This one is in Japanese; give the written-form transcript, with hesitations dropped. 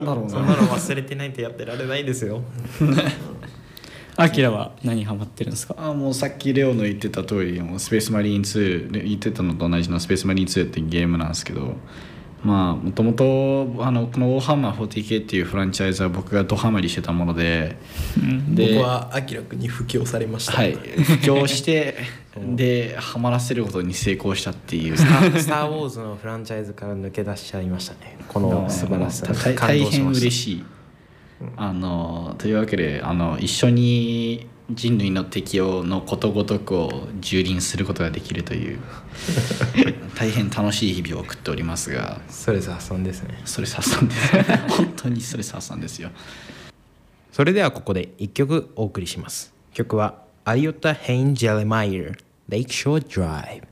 だろうな。 そんなの忘れてないとやってられないですよ。 アキラは何ハマってるんですか？ もうさっきレオの言ってた通り、もうスペースマリーン2で言ってたのと同じのスペースマリーン2っていうゲームなんですけど、もともとこのウォーハンマー 40K っていうフランチャイズは僕がドハマりしてたもので、 僕はアキラ君に布教されました。 はい、布教してでハマらせることに成功したっていう。 スター・ウォーズのフランチャイズから抜け出しちゃいましたね。この素晴らしさ大変嬉しい。というわけで一緒に人類の敵のことごとくを蹂躙することができるという大変楽しい日々を送っておりますが、 ストレス発散ですね。 ストレス発散です本当にストレス発散ですよ。 それではここで一曲お送りします。曲はアリオッタ・ヘイン・ジェレマイヤー Lakeshore Drive。